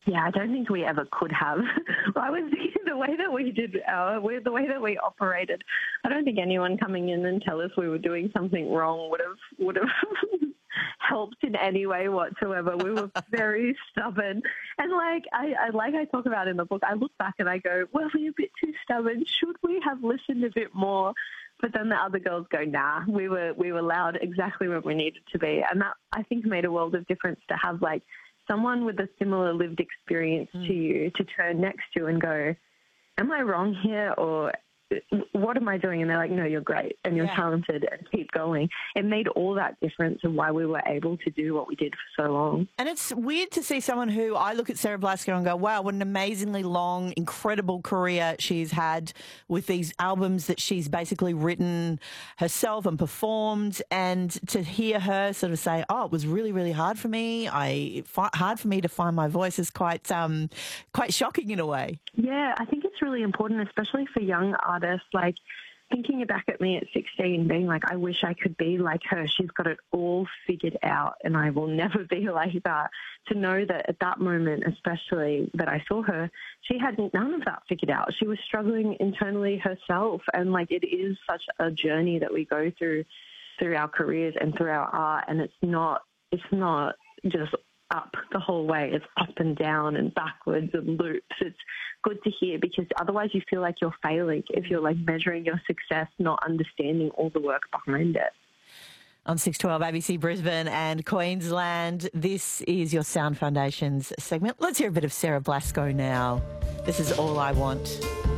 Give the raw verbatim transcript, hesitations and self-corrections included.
Yeah, I don't think we ever could have. I was thinking the way that we did our, the way that we operated, I don't think anyone coming in and tell us we were doing something wrong would have would have helped in any way whatsoever. We were very stubborn, and like I, I like I talk about in the book, I look back and I go, "Well, we're a bit too stubborn. Should we have listened a bit more?" But then the other girls go, "Nah, we were we were loud exactly where we needed to be," and that I think made a world of difference to have like someone with a similar lived experience mm. to you to turn next to and go, am I wrong here, or what am I doing? And they're like, no, you're great and you're yeah. talented, and keep going. It made all that difference in why we were able to do what we did for so long. And it's weird to see someone who I look at Sarah Blasko and go, wow, what an amazingly long, incredible career she's had with these albums that she's basically written herself and performed. And to hear her sort of say, oh, it was really, really hard for me. I hard for me to find my voice is quite, um, quite shocking in a way. Yeah, I think it's really important, especially for young artists. Like thinking back at me at sixteen, being like, I wish I could be like her. She's got it all figured out and I will never be like that. To know that at that moment, especially that I saw her, she had none of that figured out. She was struggling internally herself. And like, it is such a journey that we go through, through our careers and through our art. And it's not, it's not just up the whole way. It's up and down and backwards and loops. It's good to hear, because otherwise you feel like you're failing if you're like measuring your success, not understanding all the work behind it. On six twelve A B C Brisbane and Queensland, this is your Sound Foundations segment. Let's hear a bit of Sarah Blasko now. This is All I Want.